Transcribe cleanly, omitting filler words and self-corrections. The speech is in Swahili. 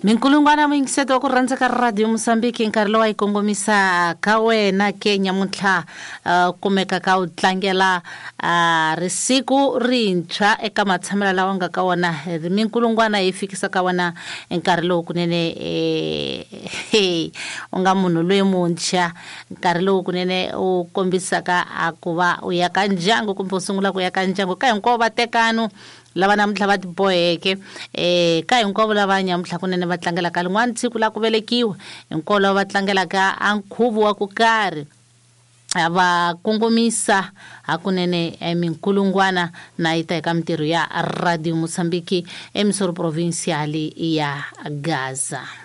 Minkulungwana mingiseto ku rhandza ka Radio Mozambique nkarhi lowa yi kongomisa ka wena Kenya muntlha kumeka ka u tlangela risiku rintshwa eka matshamelo lawa nga ka wona minkulungwana yi fikisa ka wona nkarhi lowu kunene u nga munhu loyi muntshwa nkarhi lowu kunene u kombisaka ku va u ya ka ndyangu kumbe u sungula ku ya ka ndyangu ka hinkwavo vatekano lava namuntlha va tiboheke ka hinkwavo lava nyamuntlha kunene va tlangelaka lin'wana siku la ku velekiwa hinkwavo lava va tlangelaka a nkhuvo wa ku karhi va kongomisa hakunene minkulungwana na yi ta eka mitirho ya Radio Mozambique emisoro provincial ya Gaza.